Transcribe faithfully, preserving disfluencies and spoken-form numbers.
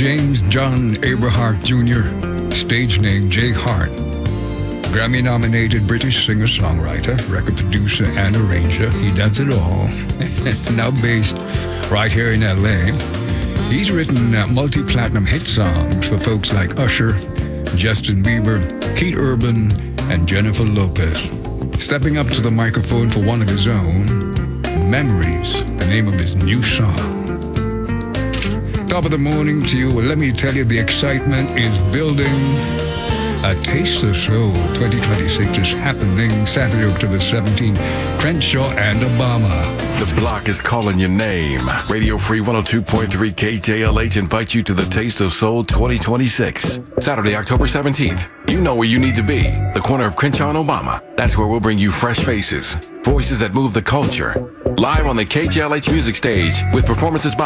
James John Aberhart Junior, stage name Jay Hart. Grammy-nominated British singer-songwriter, record producer, and arranger. He does it all. Now based right here in L A. He's written uh, multi-platinum hit songs for folks like Usher, Justin Bieber, Keith Urban, and Jennifer Lopez. Stepping up to the microphone for one of his own, Memories, the name of his new song. Top of the morning to you. Well, let me tell you, the excitement is building. A Taste of Soul twenty twenty-six is happening Saturday, October seventeenth. Crenshaw and Obama. The block is calling your name. Radio Free one oh two point three K J L H invites you to the Taste of Soul twenty twenty-six. Saturday, October seventeenth. You know where you need to be. The corner of Crenshaw and Obama. That's where we'll bring you fresh faces. Voices that move the culture. Live on the K J L H music stage with performances by